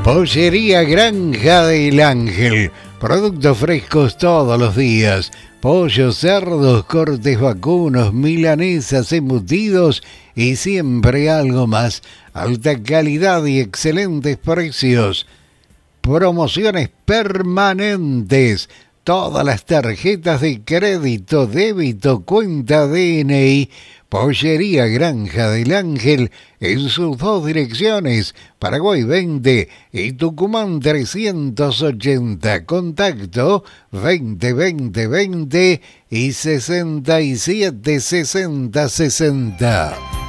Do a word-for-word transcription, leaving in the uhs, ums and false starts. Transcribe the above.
Pollería Granja del Ángel. Productos frescos todos los días. Pollos, cerdos, cortes vacunos, milanesas, embutidos y siempre algo más. Alta calidad y excelentes precios. Promociones permanentes. Todas las tarjetas de crédito, débito, cuenta D N I. Pollería Granja del Ángel en sus dos direcciones, Paraguay veinte y Tucumán trescientos ochenta. Contacto veinte veinte veinte y sesenta y siete sesenta sesenta.